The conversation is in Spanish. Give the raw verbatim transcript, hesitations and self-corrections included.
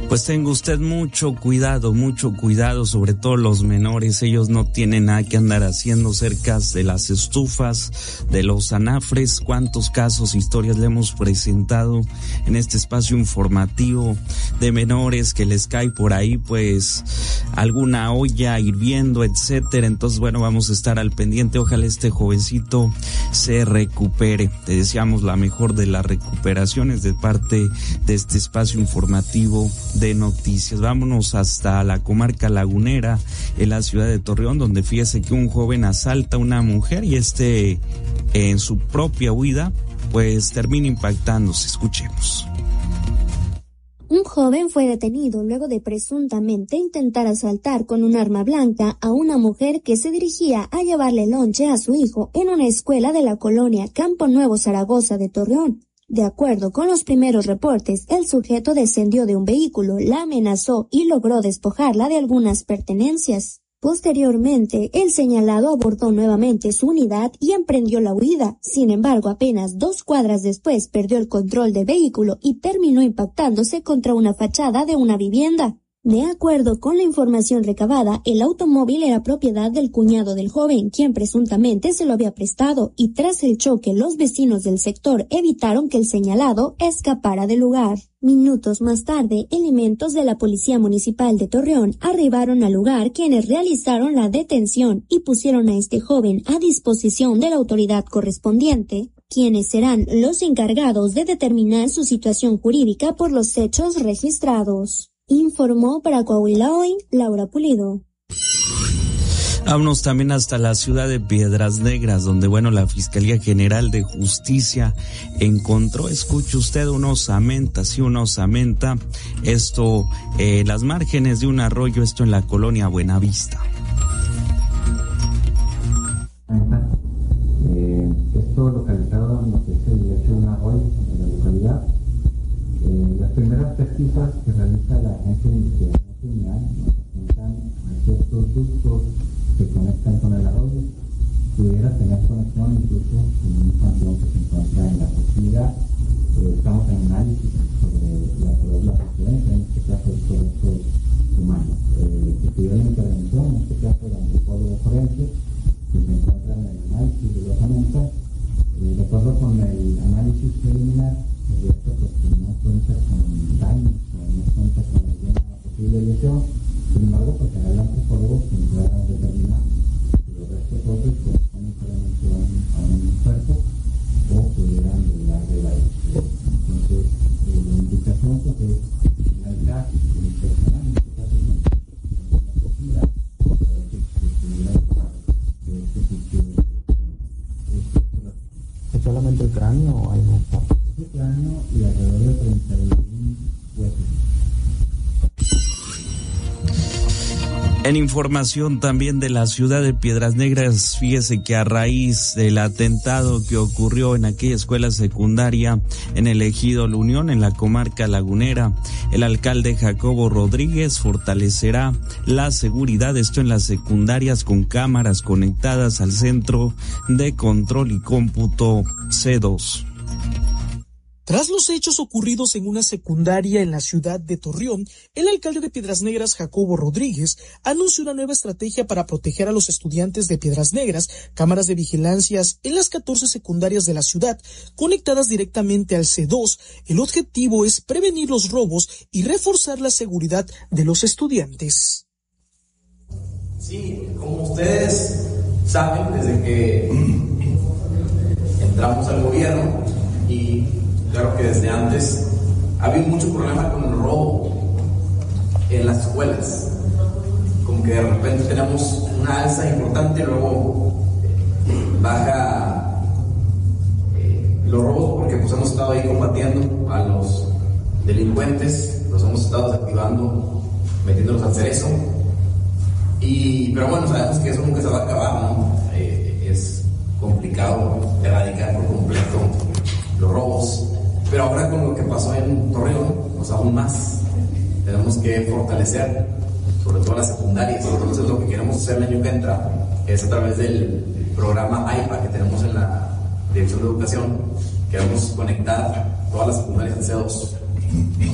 Pues tenga usted mucho cuidado, mucho cuidado, sobre todo los menores. Ellos no tienen nada que andar haciendo cerca de las estufas, de los anafres. Cuántos casos, historias le hemos presentado en este espacio informativo de menores que les cae por ahí pues alguna olla hirviendo, etcétera. Entonces, bueno, vamos a estar al pendiente. Ojalá este jovencito se recupere. Te deseamos la mejor de las recuperaciones de parte de este espacio informativo de noticias. Vámonos hasta la comarca lagunera, en la ciudad de Torreón, donde fíjese que un joven asalta a una mujer y este, en su propia huida, pues termina impactándose. Escuchemos. Un joven fue detenido luego de presuntamente intentar asaltar con un arma blanca a una mujer que se dirigía a llevarle lonche a su hijo en una escuela de la colonia Campo Nuevo Zaragoza de Torreón. De acuerdo con los primeros reportes, el sujeto descendió de un vehículo, la amenazó y logró despojarla de algunas pertenencias. Posteriormente, el señalado abordó nuevamente su unidad y emprendió la huida. Sin embargo, apenas dos cuadras después perdió el control del vehículo y terminó impactándose contra una fachada de una vivienda. De acuerdo con la información recabada, el automóvil era propiedad del cuñado del joven, quien presuntamente se lo había prestado, y tras el choque los vecinos del sector evitaron que el señalado escapara del lugar. Minutos más tarde, elementos de la Policía Municipal de Torreón arribaron al lugar, quienes realizaron la detención y pusieron a este joven a disposición de la autoridad correspondiente, quienes serán los encargados de determinar su situación jurídica por los hechos registrados. Informó para Coahuila Hoy, Laura Pulido. Vámonos también hasta la ciudad de Piedras Negras, donde, bueno, la Fiscalía General de Justicia encontró, escuche usted, una osamenta, sí, una osamenta, esto, eh, las márgenes de un arroyo, esto en la colonia Buenavista. Eh, esto localizado en lo que es el lecho de un arroyo en la localidad. Eh, las primeras pesquisas que realiza la Agencia de Investigación Criminal nos presentan a ciertos ductos que conectan con el arroyo. Pudiera tener conexión incluso con un panteón que se encuentra en la proximidad. Eh, estamos en análisis sobre la, sobre la procedencia, en este caso de todos estos humanos. Eh, que tuviera una intervención, en este caso del antropólogo forense, que se encuentra en el análisis de los amentas. Eh, de acuerdo con el análisis preliminar, esto pues no cuenta con daños, no cuenta con alguna posible lesión. Sin embargo, pues será el antropólogo quien pueda determinar si los restos óseos corresponden solamente a un, a un cuerpo o pudieran derivar de la lesión. Entonces, eh, la indicación pues es finalizar el inspeccionar, en este caso con la posibilidad para ver si pudiera de este sitio. ¿Es solamente el cráneo o hay más partes? El cráneo y alrededor de treinta y uno huesos. En información también de la ciudad de Piedras Negras, fíjese que a raíz del atentado que ocurrió en aquella escuela secundaria en el ejido La Unión, en la comarca lagunera, el alcalde Jacobo Rodríguez fortalecerá la seguridad, esto en las secundarias, con cámaras conectadas al Centro de Control y Cómputo C dos. Tras los hechos ocurridos en una secundaria en la ciudad de Torreón, el alcalde de Piedras Negras, Jacobo Rodríguez, anunció una nueva estrategia para proteger a los estudiantes de Piedras Negras, cámaras de vigilancias en las catorce secundarias de la ciudad, conectadas directamente al C dos. El objetivo es prevenir los robos y reforzar la seguridad de los estudiantes. Sí, como ustedes saben, desde que entramos al gobierno, y claro que desde antes ha habido mucho problema con el robo en las escuelas. Como que de repente tenemos una alza importante, luego baja eh, los robos, porque pues hemos estado ahí combatiendo a los delincuentes, los hemos estado desactivando, metiéndolos al cerezo. Y, pero bueno, sabemos que eso nunca se va a acabar, ¿no? Eh, es complicado erradicar por completo los robos. Pero ahora con lo que pasó en Torreón, pues aún más, tenemos que fortalecer, sobre todo las secundarias. Entonces lo que queremos hacer el año que entra es, a través del programa A I P A que tenemos en la Dirección de Educación, queremos conectar todas las secundarias en C dos.